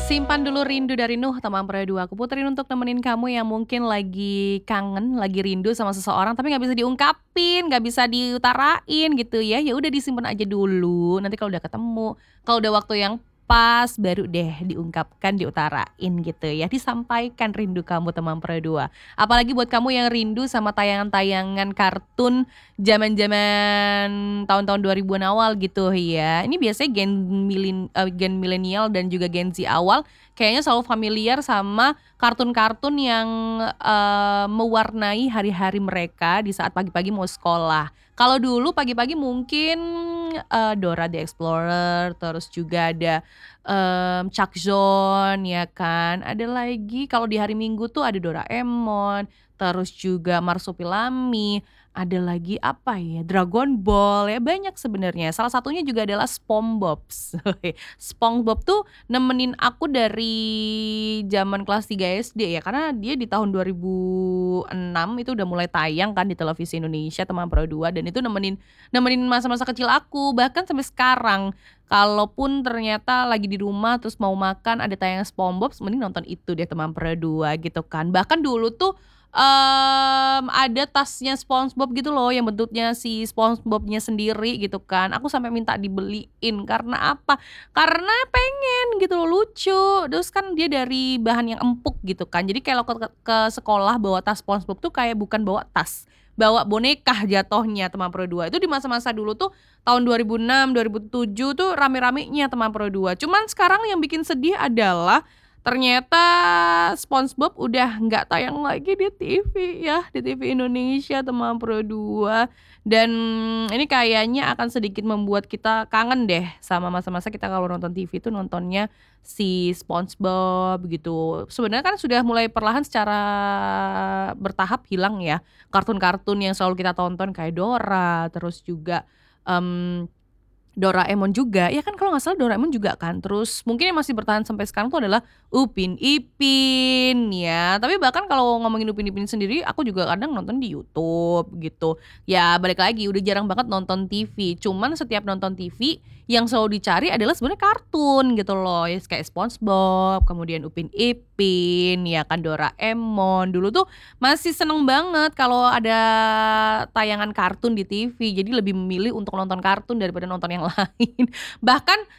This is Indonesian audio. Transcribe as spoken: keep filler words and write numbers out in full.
Simpan dulu rindu dari Nuh, teman Produa dua. Aku puterin untuk nemenin kamu yang mungkin lagi kangen, lagi rindu sama seseorang tapi nggak bisa diungkapin, nggak bisa diutarain gitu ya. Ya udah disimpan aja dulu. Nanti kalau udah ketemu, kalau udah waktu yang pas baru deh diungkapkan, diutarain gitu ya. Disampaikan rindu kamu teman Produa. Apalagi buat kamu yang rindu sama tayangan-tayangan kartun zaman-zaman tahun-tahun dua ribuan awal gitu ya. Ini biasanya gen milin eee, gen milenial dan juga Gen Z awal kayaknya selalu familiar sama kartun-kartun yang, eee, mewarnai hari-hari mereka di saat pagi-pagi mau sekolah. Kalau dulu pagi-pagi mungkin, eee, Dora the Explorer, terus juga ada, mmm, Chuck Zone ya kan, ada lagi kalau di hari Minggu tuh ada Doraemon, terus juga Marsupilami, ada lagi apa ya, Dragon Ball, ya banyak sebenarnya. Salah satunya juga adalah SpongeBob. SpongeBob tuh nemenin aku dari zaman kelas tiga S D ya, karena dia di tahun dua ribu enam itu udah mulai tayang kan di televisi Indonesia teman Pro dua dan itu nemenin nemenin masa-masa kecil aku, bahkan sampai sekarang. Kalaupun ternyata lagi di rumah terus mau makan ada tayangan SpongeBob, mending nonton itu deh teman Pro dua gitu kan. Bahkan dulu tuh, mmm, ada tasnya SpongeBob gitu loh yang bentuknya si SpongeBob-nya sendiri gitu kan, aku sampai minta dibeliin karena apa, karena pengen gitu loh, lucu, terus kan dia dari bahan yang empuk gitu kan, jadi kalau ke ke sekolah bawa tas SpongeBob tuh kayak bukan bawa tas, bawa boneka jatuhnya teman Pro dua. Itu di masa-masa dulu tuh tahun dua ribu enam, dua ribu tujuh tuh rame-ramenya teman Pro dua. Cuman sekarang yang bikin sedih adalah ternyata SpongeBob udah nggak tayang lagi di T V ya, di T V Indonesia teman Pro dua. Dan ini kayaknya akan sedikit membuat kita kangen deh sama masa-masa kita kalau nonton T V itu nontonnya si SpongeBob gitu. Sebenarnya kan sudah mulai perlahan secara bertahap hilang ya, kartun-kartun yang selalu kita tonton kayak Dora, terus juga, mmm, Doraemon juga, ya kan kalau nggak salah Doraemon juga kan, terus mungkin yang masih bertahan sampai sekarang tuh adalah Upin Ipin ya, tapi bahkan kalau ngomongin Upin Ipin sendiri aku juga kadang nonton di YouTube gitu. Ya balik lagi udah jarang banget nonton T V, cuman setiap nonton T V yang selalu dicari adalah sebenarnya kartun gitu loh, ya kayak SpongeBob, kemudian Upin Ipin, ya kan Doraemon. Dulu tuh masih seneng banget kalau ada tayangan kartun di T V, jadi lebih memilih untuk nonton kartun daripada nonton yang lain. Bahkan